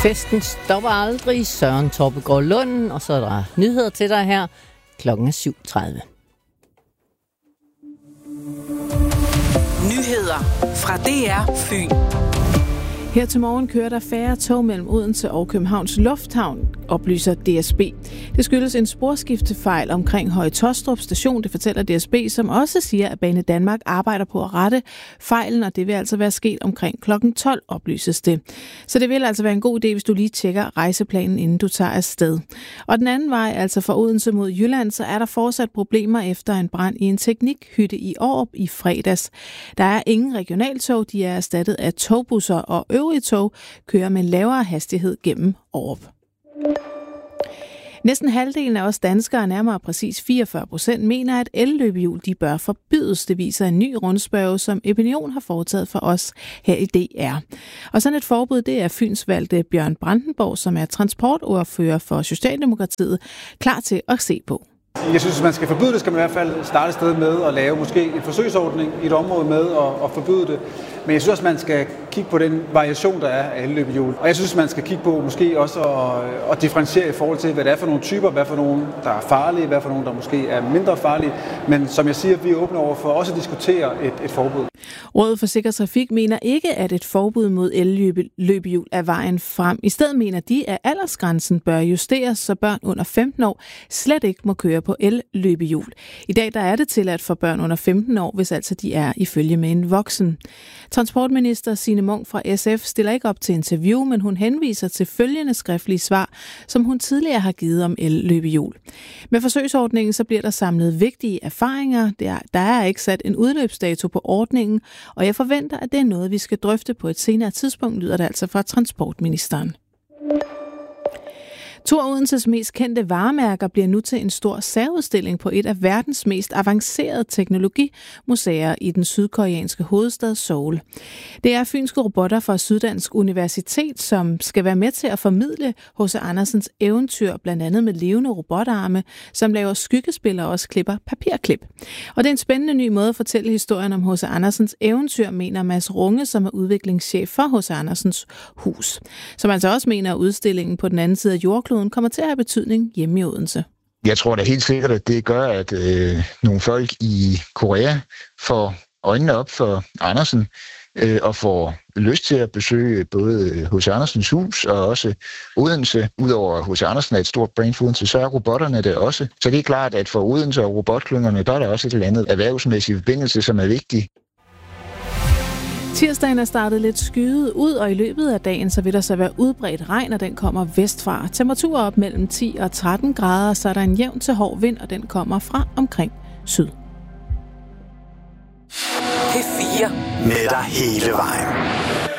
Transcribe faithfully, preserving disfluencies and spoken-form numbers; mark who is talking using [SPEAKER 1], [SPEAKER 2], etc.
[SPEAKER 1] Festen stopper aldrig. Søren Torpegaard Lund, og så er der nyheder til dig her. Klokken er syv tredive.
[SPEAKER 2] Nyheder fra D R Fyn.
[SPEAKER 3] Her til morgen kører der færre tog mellem Odense og Københavns Lufthavn, oplyser D S B. Det skyldes en sporskiftefejl omkring Høje Taastrup station, det fortæller D S B, som også siger, at Bane Danmark arbejder på at rette fejlen, og det vil altså være sket omkring klokken tolv, oplyses det. Så det vil altså være en god idé, hvis du lige tjekker rejseplanen, inden du tager afsted. Og den anden vej, altså fra Odense mod Jylland, så er der fortsat problemer efter en brand i en teknikhytte i Aarup i fredags. Der er ingen regionaltog, de er erstattet af togbusser, og øvrige tog kører med lavere hastighed gennem Aarup. Næsten halvdelen af os danskere, nærmere præcis fireogfyrre procent, mener, at elløbehjul de bør forbydes. Det viser en ny rundspørge, som Epinion har foretaget for os her i D R. Og sådan et forbud, det er Fyns valgte Bjørn Brandenborg, som er transportordfører for Socialdemokratiet, klar til at se på.
[SPEAKER 4] Jeg synes, hvis man skal forbyde det, skal man i hvert fald starte et sted med at lave måske en forsøgsordning i et område med at, at forbyde det. Men jeg synes også, man skal kigge på den variation, der er af elløbehjul. Og jeg synes, man skal kigge på måske også at, at differentiere i forhold til, hvad det er for nogle typer, hvad for nogle, der er farlige, hvad for nogle, der måske er mindre farlige. Men som jeg siger, vi er åbne over for også at diskutere et, et forbud.
[SPEAKER 3] Rådet for Sikker Trafik mener ikke, at et forbud mod elløbehjul er vejen frem. I stedet mener de, at aldersgrænsen bør justeres, så børn under femten år slet ikke må køre på elløbehjul. I dag der er det tilladt for børn under femten år, hvis altså de er i følge med en voksen. Transportminister Signe Munk fra S F stiller ikke op til interview, men hun henviser til følgende skriftlige svar, som hun tidligere har givet om elløbehjul. Med forsøgsordningen så bliver der samlet vigtige erfaringer. Der, der er ikke sat en udløbsdato på ordningen, og jeg forventer, at det er noget, vi skal drøfte på et senere tidspunkt, lyder det altså fra transportministeren. To af Odenses mest kendte varemærker bliver nu til en stor særudstilling på et af verdens mest avancerede teknologimuseer i den sydkoreanske hovedstad Seoul. Det er fynske robotter fra Syddansk Universitet, som skal være med til at formidle H C Andersens eventyr, blandt andet med levende robotarme, som laver skyggespil og også klipper papirklip. Og det er en spændende ny måde at fortælle historien om H C Andersens eventyr, mener Mads Runge, som er udviklingschef for H C Andersens hus. Som altså også mener, at udstillingen på den anden side af jordkloden kommer til at have betydning hjemme i Odense.
[SPEAKER 5] Jeg tror da helt sikkert, at det gør, at øh, nogle folk i Korea får øjnene op for Andersen øh, og får lyst til at besøge både H C Andersens hus og også Odense. Udover H C Andersen er et stort brand for Odense, så er robotterne det også. Så det er klart, at for Odense og robotklyngerne, der er der også et eller andet erhvervsmæssig forbindelse, som er vigtig.
[SPEAKER 3] Tirsdagen er startet lidt skyet ud, og i løbet af dagen så vil der så være udbredt regn, og den kommer vestfra. Temperaturer op mellem ti og tretten grader, så er der en jævn til hård vind, og den kommer fra omkring syd.
[SPEAKER 2] P fire.
[SPEAKER 6] Med dig hele vejen.